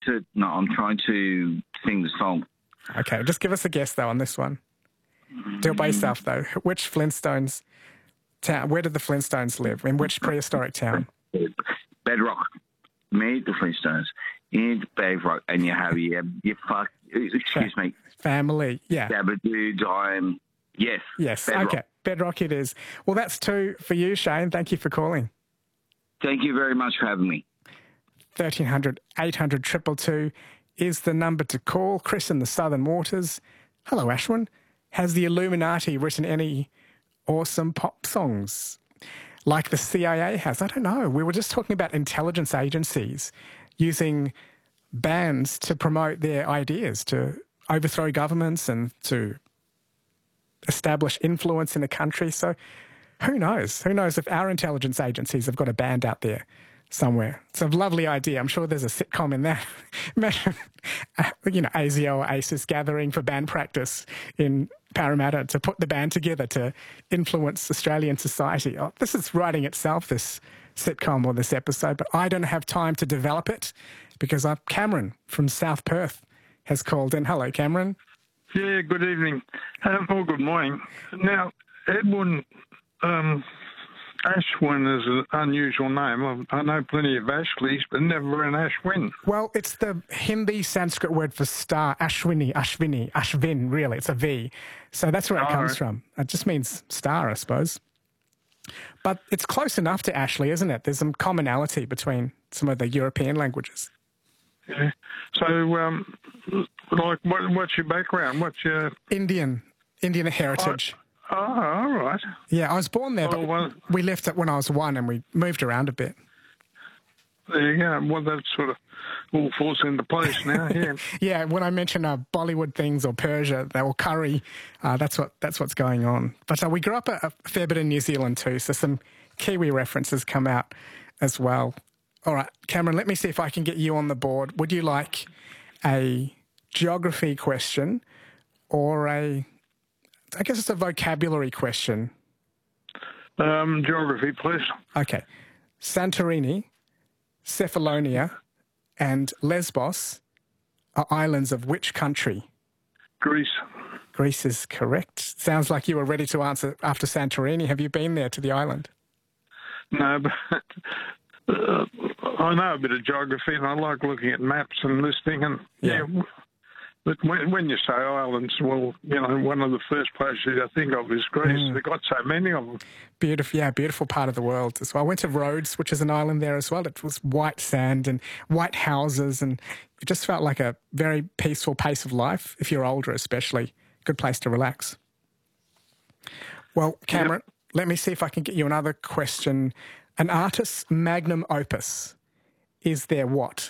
I'm trying to sing the song. Okay, just give us a guess, though, on this one. Do it by yourself, though. Which Flintstones town? Where did the Flintstones live? In which prehistoric town? Bedrock. Meet the Flintstones in Bedrock, and you have your excuse me, family. Yeah. Dabba-doo, yes. Yes. Bedrock. Okay. Bedrock it is. Well, that's 2 for you, Shane. Thank you for calling. Thank you very much for having me. 1300 800 222 is the number to call. Chris in the Southern Waters. Hello, Ashwin. Has the Illuminati written any awesome pop songs like the CIA has? I don't know. We were just talking about intelligence agencies using bands to promote their ideas, to overthrow governments and to establish influence in a country. So who knows? Who knows if our intelligence agencies have got a band out there somewhere. It's a lovely idea. I'm sure there's a sitcom in that. ASIO or ACES gathering for band practice in Parramatta to put the band together to influence Australian society. Oh, this is writing itself, this sitcom or this episode, but I don't have time to develop it because Cameron from South Perth has called in. Hello, Cameron. Yeah, good evening. Or good morning. Now, Edwin Ashwin is an unusual name. I know plenty of Ashleys, but never an Ashwin. Well, it's the Hindi Sanskrit word for star, Ashvin, really. It's a V. So that's where it comes from. It just means star, I suppose. But it's close enough to Ashley, isn't it? There's some commonality between some of the European languages. Yeah. So, what's your background? What's your... Indian heritage. Oh, all right. Yeah, I was born there, but we left it when I was 1 and we moved around a bit. There you go. Well, that sort of all falls into place now, yeah. Yeah, when I mention Bollywood things or Persia or curry, that's what's going on. But we grew up a fair bit in New Zealand too, so some Kiwi references come out as well. All right, Cameron, let me see if I can get you on the board. Would you like a geography question or I guess it's a vocabulary question? Geography, please. Okay. Santorini, Cephalonia, and Lesbos are islands of which country? Greece. Greece is correct. Sounds like you were ready to answer after Santorini. Have you been there to the island? No, but I know a bit of geography and I like looking at maps and listening and, yeah. But when you say islands, well, one of the first places I think of is Greece. They've got so many of them. Beautiful part of the world as well. I went to Rhodes, which is an island there as well. It was white sand and white houses, and it just felt like a very peaceful pace of life, if you're older especially. Good place to relax. Well, Cameron, Let me see if I can get you another question. An artist's magnum opus is their what?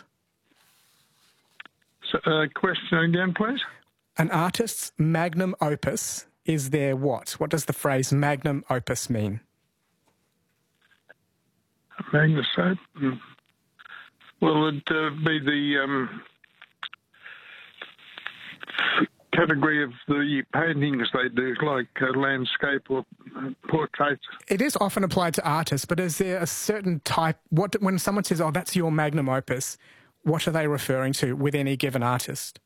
Question again, please. An artist's magnum opus is their what? What does the phrase magnum opus mean? Magnum opus? Well, it'd be the category of the paintings they do, like landscape or portraits. It is often applied to artists, but is there a certain type? When someone says, "Oh, that's your magnum opus," what are they referring to with any given artist?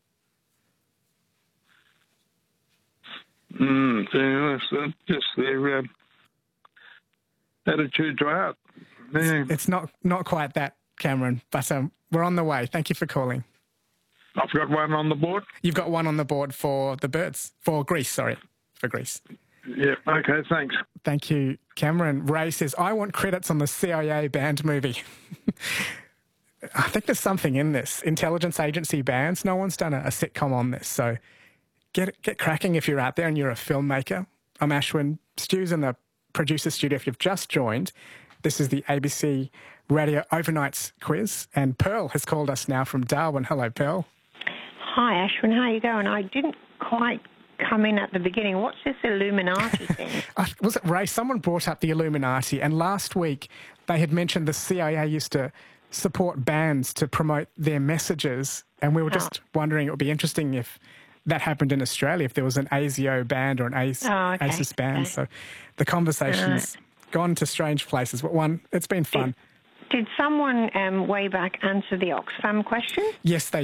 Just their attitude to art. Yeah. It's not quite that, Cameron, but we're on the way. Thank you for calling. I've got one on the board. You've got one on the board for the birds. For Greece. Yeah, okay, thanks. Thank you, Cameron. Ray says, I want credits on the CIA band movie. I think there's something in this. Intelligence agency bands. No one's done a sitcom on this, so get cracking if you're out there and you're a filmmaker. I'm Ashwin. Stu's in the producer studio. If you've just joined, this is the ABC Radio Overnights quiz, and Pearl has called us now from Darwin. Hello, Pearl. Hi, Ashwin. How are you going? I didn't quite come in at the beginning. What's this Illuminati thing? Was it Ray? Someone brought up the Illuminati, and last week they had mentioned the CIA used to support bands to promote their messages, and we were just wondering, it would be interesting if that happened in Australia, if there was an ASIO band or an ACES band. So the conversation's gone to strange places, but it's been fun. Did someone way back answer the Oxfam question? Yes, they